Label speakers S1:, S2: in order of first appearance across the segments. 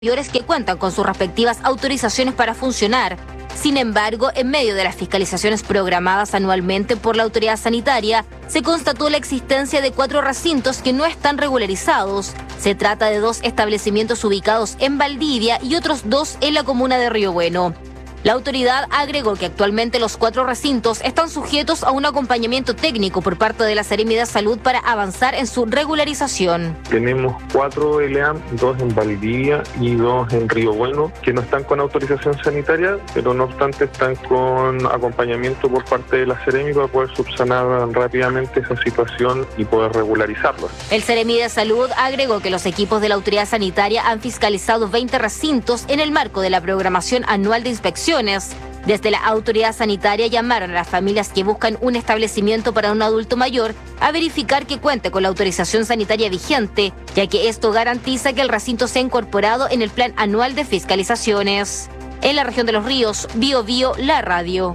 S1: mayores que cuentan con sus respectivas autorizaciones para funcionar. Sin embargo, en medio de las fiscalizaciones programadas anualmente por la autoridad sanitaria, se constató la existencia de 4 recintos que no están regularizados. Se trata de 2 establecimientos ubicados en Valdivia y otros 2 en la comuna de Río Bueno. La autoridad agregó que actualmente los 4 recintos están sujetos a un acompañamiento técnico por parte de la Seremi de Salud para avanzar en su regularización.
S2: Tenemos 4 ELEAM, 2 en Valdivia y 2 en Río Bueno, que no están con autorización sanitaria, pero no obstante están con acompañamiento por parte de la Seremi para poder subsanar rápidamente esa situación y poder regularizarlo.
S1: El Seremi de Salud agregó que los equipos de la autoridad sanitaria han fiscalizado 20 recintos en el marco de la programación anual de inspección. Desde la autoridad sanitaria llamaron a las familias que buscan un establecimiento para un adulto mayor a verificar que cuente con la autorización sanitaria vigente, ya que esto garantiza que el recinto sea incorporado en el plan anual de fiscalizaciones. En la región de Los Ríos, Biobío, la radio.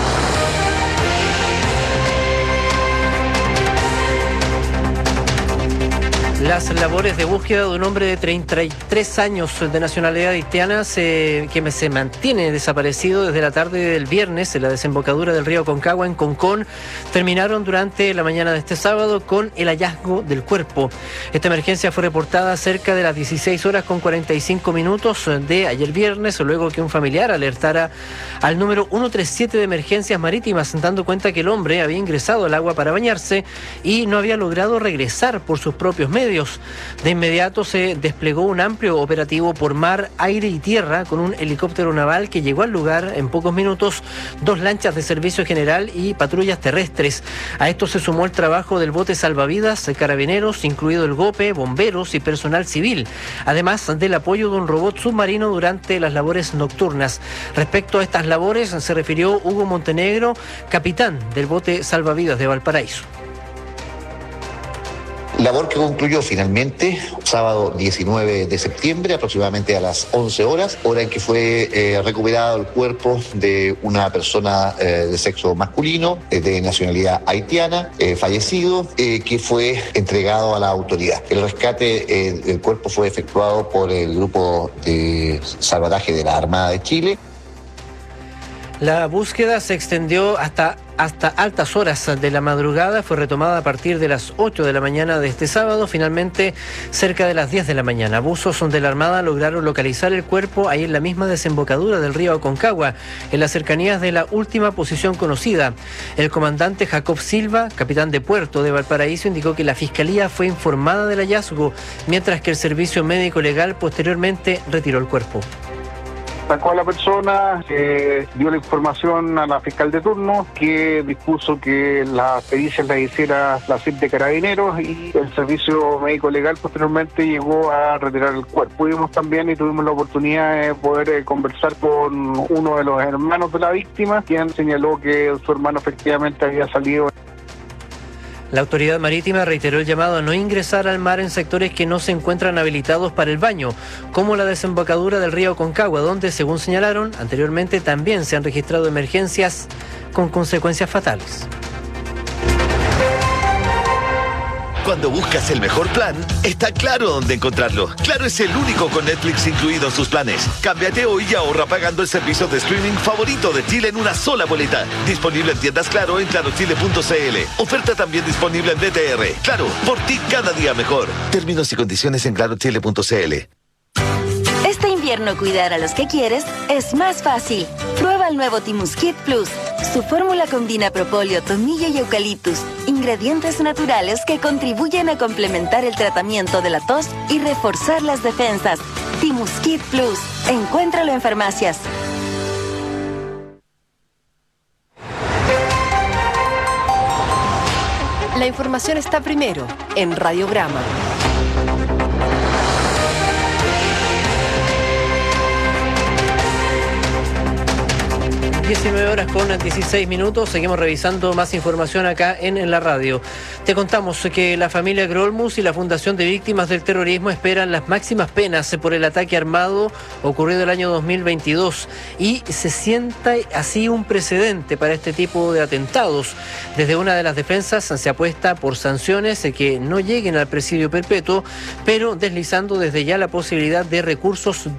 S3: Las labores de búsqueda de un hombre de 33 años de nacionalidad haitiana que se mantiene desaparecido desde la tarde del viernes en la desembocadura del río Aconcagua en Concón terminaron durante la mañana de este sábado con el hallazgo del cuerpo. Esta emergencia fue reportada cerca de las 16 horas con 45 minutos de ayer viernes, luego que un familiar alertara al número 137 de emergencias marítimas, dando cuenta que el hombre había ingresado al agua para bañarse y no había logrado regresar por sus propios medios. De inmediato se desplegó un amplio operativo por mar, aire y tierra con un helicóptero naval que llegó al lugar en pocos minutos, 2 lanchas de servicio general y patrullas terrestres. A esto se sumó el trabajo del bote salvavidas, carabineros, incluido el GOPE, bomberos y personal civil, además del apoyo de un robot submarino durante las labores nocturnas. Respecto a estas labores se refirió Hugo Montenegro, capitán del bote salvavidas de Valparaíso.
S4: Labor que concluyó finalmente sábado 19 de septiembre, aproximadamente a las 11 horas, hora en que fue recuperado el cuerpo de una persona de sexo masculino, de nacionalidad haitiana, fallecido, que fue entregado a la autoridad. El rescate del cuerpo fue efectuado por el grupo de salvataje de la Armada de Chile.
S3: La búsqueda se extendió hasta altas horas de la madrugada, fue retomada a partir de las 8 de la mañana de este sábado, finalmente cerca de las 10 de la mañana. Buzos de la Armada lograron localizar el cuerpo ahí en la misma desembocadura del río Aconcagua, en las cercanías de la última posición conocida. El comandante Jacob Silva, capitán de puerto de Valparaíso, indicó que la Fiscalía fue informada del hallazgo, mientras que el Servicio Médico Legal posteriormente retiró el cuerpo.
S5: Sacó a la persona, dio la información a la fiscal de turno, que dispuso que las pericias las hiciera la CIP de Carabineros y el Servicio Médico Legal posteriormente llegó a retirar el cuerpo. Pudimos también y tuvimos la oportunidad de poder conversar con uno de los hermanos de la víctima, quien señaló que su hermano efectivamente había salido.
S3: La autoridad marítima reiteró el llamado a no ingresar al mar en sectores que no se encuentran habilitados para el baño, como la desembocadura del río Aconcagua, donde, según señalaron anteriormente, también se han registrado emergencias con consecuencias fatales.
S6: Cuando buscas el mejor plan, está Claro dónde encontrarlo. Claro es el único con Netflix incluido en sus planes. Cámbiate hoy y ahorra pagando el servicio de streaming favorito de Chile en una sola boleta. Disponible en tiendas Claro en clarochile.cl. Oferta también disponible en DTR. Claro, por ti cada día mejor. Términos y condiciones en clarochile.cl.
S7: Este invierno cuidar a los que quieres es más fácil. Prueba el nuevo Timuskit Plus. Su fórmula combina propóleo, tomillo y eucaliptus, ingredientes naturales que contribuyen a complementar el tratamiento de la tos y reforzar las defensas. Timuskit Plus. Encuéntralo en farmacias.
S8: La información está primero en Radiograma.
S3: 19 horas con 16 minutos, seguimos revisando más información acá en la radio. Te contamos que la familia Grolmus y la Fundación de Víctimas del Terrorismo esperan las máximas penas por el ataque armado ocurrido el año 2022 y se sienta así un precedente para este tipo de atentados. Desde una de las defensas se apuesta por sanciones que no lleguen al presidio perpetuo, pero deslizando desde ya la posibilidad de recursos